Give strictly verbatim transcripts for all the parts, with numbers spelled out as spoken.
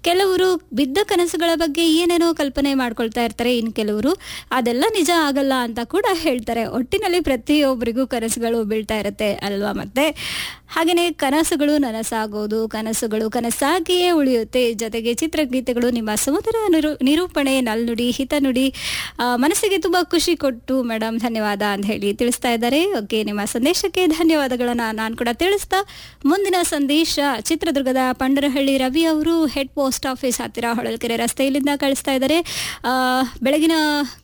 ಕೆಲವರು ಬಿದ್ದ ಕನಸುಗಳ ಬಗ್ಗೆ ಏನೇನೋ ಕಲ್ಪನೆ ಮಾಡ್ಕೊಳ್ತಾ ಇರ್ತಾರೆ, ಇನ್ನು ಕೆಲವರು ಅದೆಲ್ಲ ನಿಜ ಆಗಲ್ಲ ಅಂತ ಕೂಡ ಹೇಳ್ತಾರೆ. ಒಟ್ಟಿನಲ್ಲಿ ಪ್ರತಿಯೊಬ್ಬರಿಗೂ ಕನಸುಗಳು ಬೀಳ್ತಾ ಇರುತ್ತೆ ಅಲ್ವಾ? ಮತ್ತೆ ಹಾಗೆಯೇ ಕನಸುಗಳು ನನಸಾಗೋದು, ಕನಸುಗಳು ಕನಸಾಗಿಯೇ ಉಳಿಯುತ್ತೆ. ಜೊತೆಗೆ ಚಿತ್ರಗೀತೆಗಳು ನಿಮ್ಮ ಸಮುದ್ರ ನಿರು ನಿರೂಪಣೆ ನಲ್ನುಡಿ ಹಿತನುಡಿ ಮನಸ್ಸಿಗೆ ತುಂಬ ಖುಷಿ ಕೊಟ್ಟು ಮೇಡಮ್ ಧನ್ಯವಾದ ಅಂತ ಹೇಳಿ ತಿಳಿಸ್ತಾ ಇದ್ದಾರೆ. ಓಕೆ, ನಿಮ್ಮ ಸಂದೇಶಕ್ಕೆ ಧನ್ಯವಾದಗಳನ್ನ ನಾನು ಕೂಡ ತಿಳಿಸ್ತಾ ಮುಂದಿನ ಸಂದೇಶ ಚಿತ್ರದುರ್ಗದ ಪಂಡರಹಳ್ಳಿ ರವಿ ಅವರು ಹೆಡ್ ಪೋಸ್ಟ್ ಆಫೀಸ್ ಹತ್ತಿರ ಹೊಳಲ್ಕೆರೆ ರಸ್ತೆಯಲ್ಲಿಂದ ಕಳಿಸ್ತಾ ಇದ್ದಾರೆ. ಬೆಳಗಿನ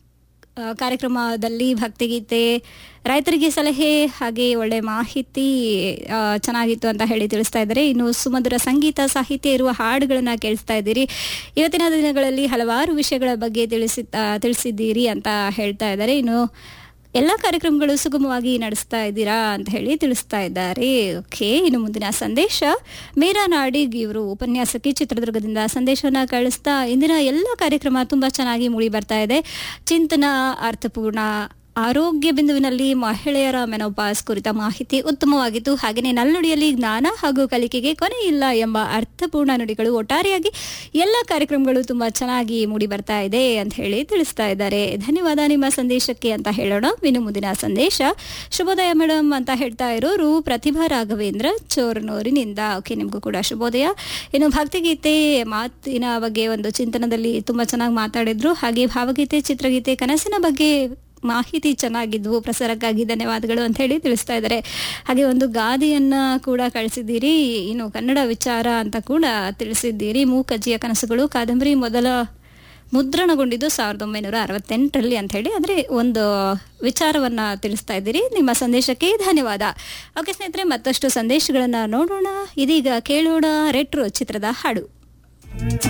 ಕಾರ್ಯಕ್ರಮದಲ್ಲಿ ಭಕ್ತಿಗೀತೆ, ರೈತರಿಗೆ ಸಲಹೆ ಹಾಗೆ ಒಳ್ಳೆ ಮಾಹಿತಿ ಚೆನ್ನಾಗಿತ್ತು ಅಂತ ಹೇಳಿ ತಿಳಿಸ್ತಾ ಇದ್ದಾರೆ. ಇನ್ನು ಸುಮಧುರ ಸಂಗೀತ ಸಾಹಿತ್ಯ ಇರುವ ಹಾಡುಗಳನ್ನು ಕೇಳಿಸ್ತಾ ಇದ್ದೀರಿ. ಇವತ್ತಿನ ದಿನಗಳಲ್ಲಿ ಹಲವಾರು ವಿಷಯಗಳ ಬಗ್ಗೆ ತಿಳಿಸಿ ತಿಳಿಸಿದ್ದೀರಿ ಅಂತ ಹೇಳ್ತಾ ಇದ್ದಾರೆ. ಇನ್ನು ಎಲ್ಲ ಕಾರ್ಯಕ್ರಮಗಳು ಸುಗಮವಾಗಿ ನಡೆಸ್ತಾ ಇದ್ದೀರಾ ಅಂತ ಹೇಳಿ ತಿಳಿಸ್ತಾ ಇದ್ದಾರೆ. ಓಕೆ, ಇನ್ನು ಮುಂದಿನ ಸಂದೇಶ ಮೀರಾ ನಾಡಿಗ್ ಇವರು ಉಪನ್ಯಾಸಕಿ ಚಿತ್ರದುರ್ಗದಿಂದ ಸಂದೇಶವನ್ನು ಕಳಿಸ್ತಾ ಇಂದಿನ ಎಲ್ಲ ಕಾರ್ಯಕ್ರಮ ತುಂಬ ಚೆನ್ನಾಗಿ ಮೂಡಿ ಬರ್ತಾ ಇದೆ. ಚಿಂತನ ಅರ್ಥಪೂರ್ಣ ಆರೋಗ್ಯ ಬಿಂದುವಿನಲ್ಲಿ ಮಹಿಳೆಯರ ಮೆನೋಪಾಸ್ ಕುರಿತ ಮಾಹಿತಿ ಉತ್ತಮವಾಗಿತ್ತು. ಹಾಗೆಯೇ ನಲ್ನುಡಿಯಲ್ಲಿ ಜ್ಞಾನ ಹಾಗೂ ಕಲಿಕೆಗೆ ಕೊನೆ ಇಲ್ಲ ಎಂಬ ಅರ್ಥಪೂರ್ಣ ನುಡಿಗಳು. ಒಟ್ಟಾರೆಯಾಗಿ ಎಲ್ಲ ಕಾರ್ಯಕ್ರಮಗಳು ತುಂಬ ಚೆನ್ನಾಗಿ ಮೂಡಿ ಬರ್ತಾ ಇದೆ ಅಂತ ಹೇಳಿ ತಿಳಿಸ್ತಾ ಇದ್ದಾರೆ. ಧನ್ಯವಾದ ನಿಮ್ಮ ಸಂದೇಶಕ್ಕೆ ಅಂತ ಹೇಳೋಣ. ಇನ್ನು ಮುಂದಿನ ಸಂದೇಶ ಶುಭೋದಯ ಮೇಡಮ್ ಅಂತ ಹೇಳ್ತಾ ಇರೋರು ಪ್ರತಿಭಾ ರಾಘವೇಂದ್ರ ಚೋರನೂರಿನಿಂದ. ಓಕೆ, ನಿಮಗೂ ಕೂಡ ಶುಭೋದಯ. ಇನ್ನು ಭಕ್ತಿಗೀತೆ ಮಾತಿನ ಬಗ್ಗೆ ಒಂದು ಚಿಂತನದಲ್ಲಿ ತುಂಬ ಚೆನ್ನಾಗಿ ಮಾತಾಡಿದ್ರು. ಹಾಗೆ ಭಾವಗೀತೆ, ಚಿತ್ರಗೀತೆ, ಕನಸಿನ ಬಗ್ಗೆ ಮಾಹಿತಿ ಚೆನ್ನಾಗಿದ್ವು. ಪ್ರಸಾರಕ್ಕಾಗಿ ಧನ್ಯವಾದಗಳು ಅಂತ ಹೇಳಿ ತಿಳಿಸ್ತಾ ಇದ್ದಾರೆ. ಹಾಗೆ ಒಂದು ಗಾದೆಯನ್ನ ಕೂಡ ಕಳಿಸಿದ್ದೀರಿ. ಇನ್ನು ಕನ್ನಡ ವಿಚಾರ ಅಂತ ಕೂಡ ತಿಳಿಸಿದ್ದೀರಿ. ಮೂಕಜ್ಜಿಯ ಕನಸುಗಳು ಕಾದಂಬರಿ ಮೊದಲ ಮುದ್ರಣಗೊಂಡಿದ್ದು ಸಾವಿರದ ಒಂಬೈನೂರ ಅರವತ್ತೆಂಟರಲ್ಲಿ ಅಂತ ಹೇಳಿ ಅಂದರೆ ಒಂದು ವಿಚಾರವನ್ನ ತಿಳಿಸ್ತಾ ಇದ್ದೀರಿ. ನಿಮ್ಮ ಸಂದೇಶಕ್ಕೆ ಧನ್ಯವಾದ. ಓಕೆ ಸ್ನೇಹಿತರೆ, ಮತ್ತಷ್ಟು ಸಂದೇಶಗಳನ್ನ ನೋಡೋಣ. ಇದೀಗ ಕೇಳೋಣ ರೆಟ್ರೋ ಚಿತ್ರದ ಹಾಡು.